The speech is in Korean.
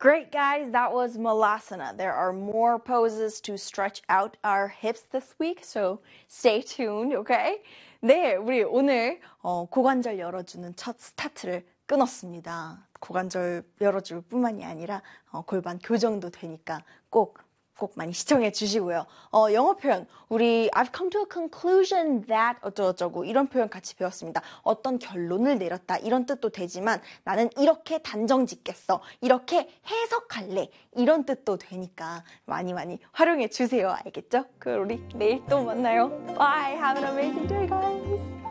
Great, guys. That was Malasana. There are more poses to stretch out our hips this week, so stay tuned, okay? 네, 우리 오늘 고관절 열어주는 첫 스타트를 끊었습니다. 고관절 열어줄 뿐만이 아니라 골반 교정도 되니까 꼭 많이 시청해 주시고요. 영어 표현, 우리 I've come to a conclusion that 어쩌고저쩌고 이런 표현 같이 배웠습니다. 어떤 결론을 내렸다 이런 뜻도 되지만 나는 이렇게 단정 짓겠어, 이렇게 해석할래 이런 뜻도 되니까 많이 활용해 주세요. 알겠죠? 그럼 우리 내일 또 만나요. Bye. Have an amazing day, guys.